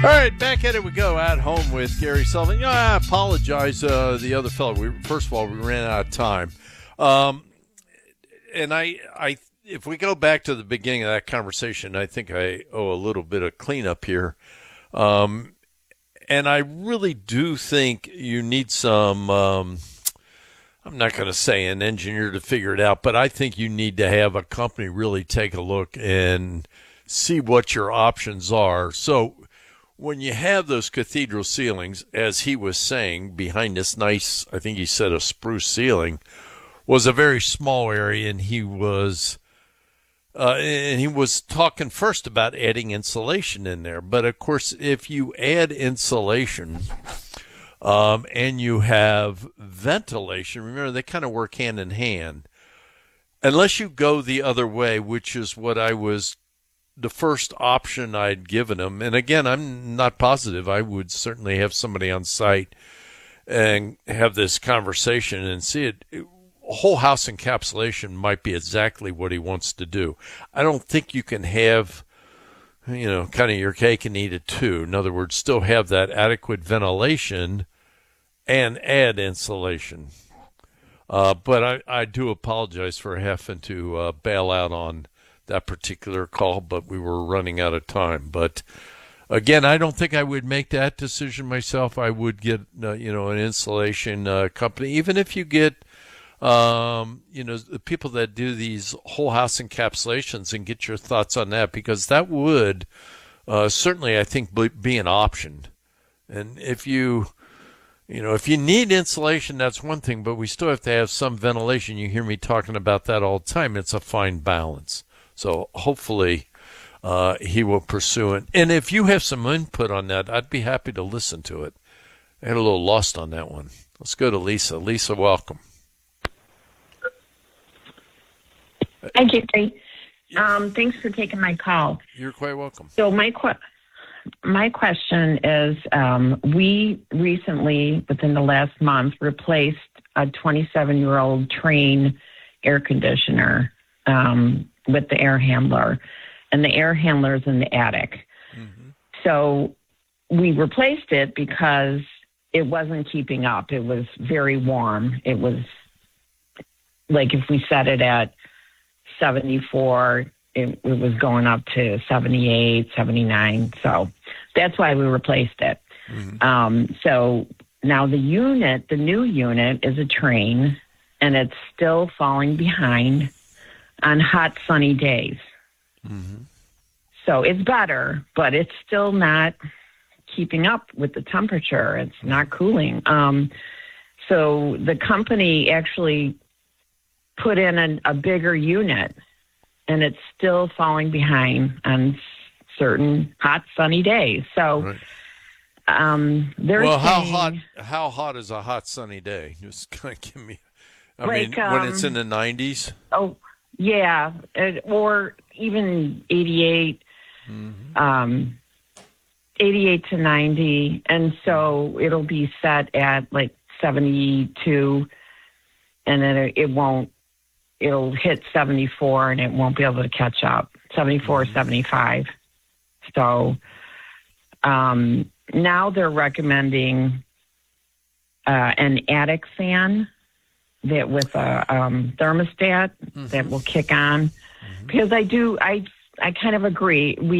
All right, back at it we go. At home with Gary Sullivan. You know, I apologize, the other fellow. First of all, we ran out of time. And if we go back to the beginning of that conversation, I think I owe a little bit of cleanup here. And I really do think you need some, I'm not going to say an engineer to figure it out, but I think you need to have a company really take a look and see what your options are. So when you have those cathedral ceilings, as he was saying, behind this nice, I think he said a spruce ceiling, was a very small area, and he was talking first about adding insulation in there. But of course, if you add insulation and you have ventilation, remember they kind of work hand in hand. Unless you go the other way, which is what the first option I'd given him. And again, I'm not positive. I would certainly have somebody on site and have this conversation and see it. Whole house encapsulation might be exactly what he wants to do. I don't think you can have, kind of your cake and eat it too. In other words, still have that adequate ventilation and add insulation. But I do apologize for having to bail out on that particular call, but we were running out of time. But again, I don't think I would make that decision myself. I would get, an insulation company, even if you get, the people that do these whole house encapsulations, and get your thoughts on that, because that would certainly, I think, be an option. And if if you need insulation, that's one thing, but we still have to have some ventilation. You hear me talking about that all the time. It's a fine balance. So hopefully he will pursue it. And if you have some input on that, I'd be happy to listen to it. I got a little lost on that one. Let's go to Lisa. Lisa, welcome. Thank you, Gary. Thanks for taking my call. You're quite welcome. So my question is, we recently, within the last month, replaced a 27-year-old Trane air conditioner with the air handler, and the air handler is in the attic. Mm-hmm. So we replaced it because it wasn't keeping up. It was very warm. It was like if we set it at 74, it was going up to 78, 79. So that's why we replaced it. Mm-hmm. So now the new unit is a Trane, and it's still falling behind on hot, sunny days. Mm-hmm. So it's better, but it's still not keeping up with the temperature. It's not cooling. So the company actually put in a bigger unit, and it's still falling behind on certain hot, sunny days. So how hot is a hot, sunny day? Just kind of give me. When it's in the 90s. Oh, yeah, or even 88, 88 to 90, and so it'll be set at like 72, and then it'll hit 74, and it won't be able to catch up, 74, 75. So now they're recommending an attic fan that with a thermostat that will kick on, because I kind of agree.